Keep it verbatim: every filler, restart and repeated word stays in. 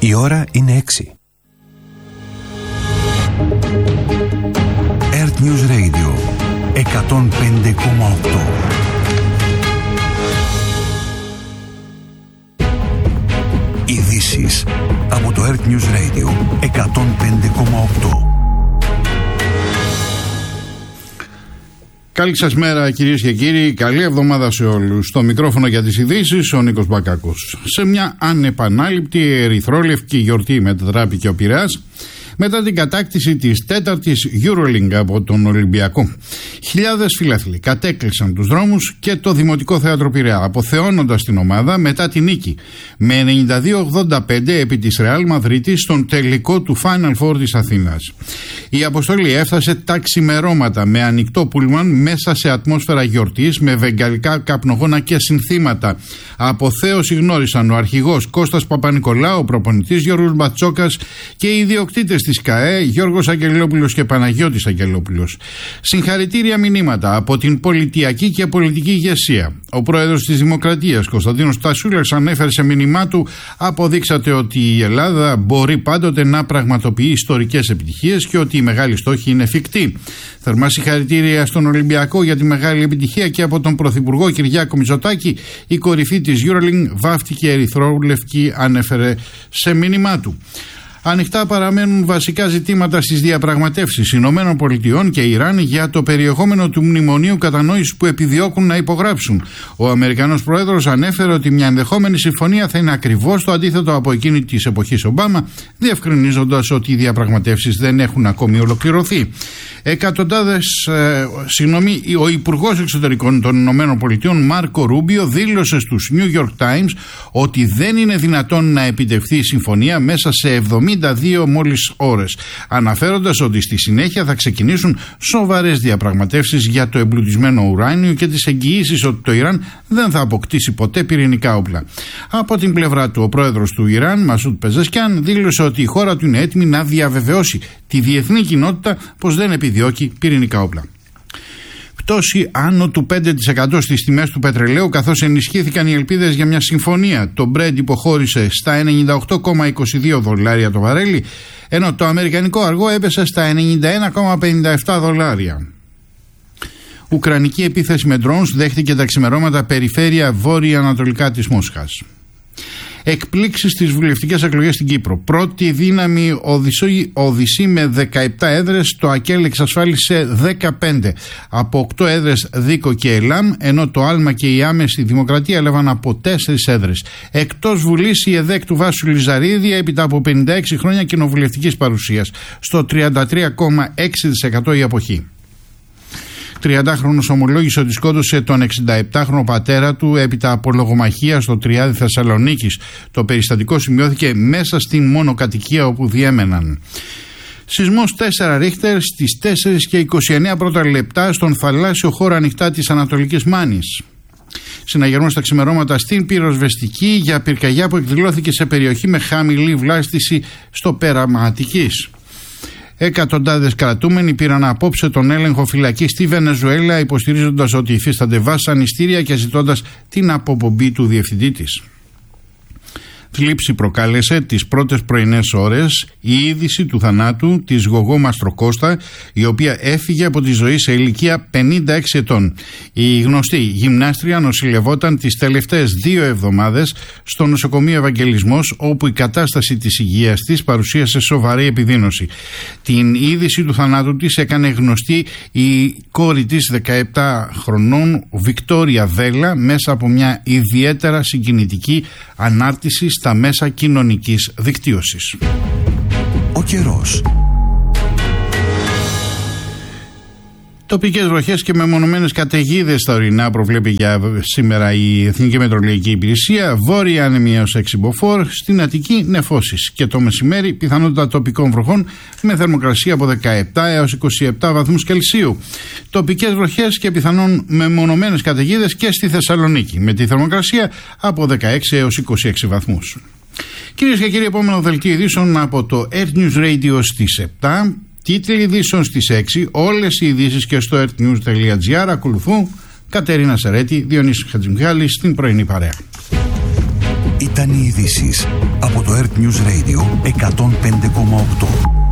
Η ώρα είναι έξι. Earth News Radio εκατόν πέντε κόμμα οκτώ. Ειδήσεις από το Earth News Radio εκατόν πέντε κόμμα οκτώ. Καλή σας μέρα κυρίες και κύριοι, καλή εβδομάδα σε όλους. Στο μικρόφωνο για τις ειδήσεις ο Νίκος Μπακάκος. Σε μια ανεπανάληπτη ερυθρόλευκη γιορτή μετατράπηκε ο Πειραιάς μετά την κατάκτηση της τέταρτης EuroLeague από τον Ολυμπιακό. Χιλιάδες φιλάθλοι κατέκλυσαν τους δρόμους και το Δημοτικό Θέατρο Πειραιά, αποθεώνοντας την ομάδα μετά τη νίκη με ενενήντα δύο ογδόντα πέντε επί της Ρεάλ Μαδρίτης στον τελικό του Final Four της Αθήνας. Η αποστολή έφτασε τα ξημερώματα με ανοιχτό πούλμαν μέσα σε ατμόσφαιρα γιορτής με βεγγαλικά καπνογόνα και συνθήματα. Αποθέωση γνώρισαν ο αρχηγός Κώστας Παπα-Νικολάου, ο προπονητής Γιώργος Μπατσόκας και οι ιδιοκτήτες της ΚΑΕ Γιώργος Αγγελόπουλος και Παναγιώτης Αγγελόπουλος. Συγχαρητήρια μηνύματα από την πολιτιακή και πολιτική ηγεσία. Ο πρόεδρος της Δημοκρατίας Κωνσταντίνος Τασούλας ανέφερε σε μήνυμά του: αποδείξατε ότι η Ελλάδα μπορεί πάντοτε να πραγματοποιεί ιστορικές επιτυχίες και ότι οι μεγάλοι στόχοι είναι εφικτοί. Θερμά συγχαρητήρια στον Ολυμπιακό για τη μεγάλη επιτυχία και από τον Πρωθυπουργό Κυριάκο Μητσοτάκη. Η κορυφή της EuroLeague βάφτηκε ερυθρόλευκη, ανέφερε σε μήνυμά του. Ανοιχτά παραμένουν βασικά ζητήματα στις διαπραγματεύσεις Ηνωμένων Πολιτειών και Ιράν για το περιεχόμενο του μνημονίου κατανόησης που επιδιώκουν να υπογράψουν. Ο Αμερικανός Πρόεδρος ανέφερε ότι μια ενδεχόμενη συμφωνία θα είναι ακριβώς το αντίθετο από εκείνη της εποχής Ομπάμα, διευκρινίζοντας ότι οι διαπραγματεύσεις δεν έχουν ακόμη ολοκληρωθεί. Εκατοντάδες, ε, συγγνώμη, ο Υπουργός Εξωτερικών των Ηνωμένων Πολιτειών Μάρκο Ρούμπιο δήλωσε στους New York Times ότι δεν είναι δυνατόν να επιτευχθεί η συμφωνία μέσα σε εβδομήντα δύο μόλις ώρες, αναφέροντας ότι στη συνέχεια θα ξεκινήσουν σοβαρές διαπραγματεύσεις για το εμπλουτισμένο ουράνιο και τις εγγυήσεις ότι το Ιράν δεν θα αποκτήσει ποτέ πυρηνικά όπλα. Από την πλευρά του, ο πρόεδρος του Ιράν, Μασούντ Πεζεσκιάν, δήλωσε ότι η χώρα του είναι έτοιμη να διαβεβαιώσει τη διεθνή κοινότητα πως δεν επιδιώκει πυρηνικά όπλα. Πτώση άνω του πέντε τοις εκατό στις τιμές του πετρελαίου, καθώς ενισχύθηκαν οι ελπίδες για μια συμφωνία. Το Brent υποχώρησε στα ενενήντα οκτώ κόμμα είκοσι δύο δολάρια το βαρέλι, ενώ το αμερικανικό αργό έπεσε στα ενενήντα ένα κόμμα πενήντα επτά δολάρια. Ουκρανική επίθεση με drones δέχτηκε τα ξημερώματα περιφέρεια βόρεια-ανατολικά της Μόσχας. Εκπλήξεις στις βουλευτικές εκλογές στην Κύπρο. Πρώτη δύναμη Οδυσσή με δεκαεπτά έδρες, το ΑΚΕΛ εξασφάλισε δεκαπέντε. Από οκτώ έδρες Δίκο και Ελάμ, ενώ το Άλμα και η Άμεση Δημοκρατία έλαβαν από τέσσερις έδρες. Εκτός Βουλής η ΕΔΕΚ του Βάσου Λιζαρίδη έπειτα από πενήντα έξι χρόνια κοινοβουλευτικής παρουσίας. Στο τριάντα τρία κόμμα έξι τοις εκατό η αποχή. τριαντάχρονος ομολόγησε ότι σκότωσε τον εξηνταεπτάχρονο πατέρα του έπειτα από λογομαχία στο Τριάδι Θεσσαλονίκης. Το περιστατικό σημειώθηκε μέσα στην μονοκατοικία όπου διέμεναν. Σεισμός τέσσερα Ρίχτερ στις τέσσερις και είκοσι εννέα πρώτα λεπτά στον θαλάσσιο χώρο ανοιχτά της Ανατολικής Μάνης. Συναγερμός στα ξημερώματα στην πυροσβεστική για πυρκαγιά που εκδηλώθηκε σε περιοχή με χαμηλή βλάστηση στο πέραμα Αττικής. Εκατοντάδες κρατούμενοι πήραν απόψε τον έλεγχο φυλακή στη Βενεζουέλα, υποστηρίζοντας ότι υφίστανται βασανιστήρια και ζητώντας την αποπομπή του διευθυντή της. Θλίψη προκάλεσε τις πρώτες πρωινές ώρες η είδηση του θανάτου της Γογό Μαστροκώστα, η οποία έφυγε από τη ζωή σε ηλικία πενήντα έξι ετών. Η γνωστή γυμνάστρια νοσηλευόταν τις τελευταίες δύο εβδομάδες στο νοσοκομείο Ευαγγελισμός, όπου η κατάσταση της υγείας της παρουσίασε σοβαρή επιδείνωση. Την είδηση του θανάτου της έκανε γνωστή η κόρη της δεκαεπτά χρονών Βικτόρια Βέλα μέσα από μια ιδιαίτερα συγκινητική ανάρτηση στα μέσα κοινωνικής δικτύωσης. Ο καιρός. Τοπικές βροχές και μεμονωμένες καταιγίδες στα ορεινά προβλέπει για σήμερα η Εθνική Μετεωρολογική Υπηρεσία. Βόρεια άνεμη έως έξι μποφόρ, στην Αττική νεφώσεις. Και το μεσημέρι πιθανότητα τοπικών βροχών με θερμοκρασία από δεκαεπτά έως είκοσι επτά βαθμούς Κελσίου. Τοπικές βροχές και πιθανόν μεμονωμένες καταιγίδες και στη Θεσσαλονίκη, με τη θερμοκρασία από δεκαέξι έως είκοσι έξι βαθμούς. Κυρίες και κύριοι, επόμενο δελτίο ειδήσεων από το Earth News Radio στις επτά. Τίτλοι ειδήσεων στις έξι, όλες οι ειδήσεις και στο earthnews τελεία gr. Ακολουθούν Κατερίνα Σερέτη, Διονύσης Χατζημιχάλης στην πρωινή παρέα. Ήταν οι ειδήσεις από το Earth News Radio εκατόν πέντε κόμμα οκτώ.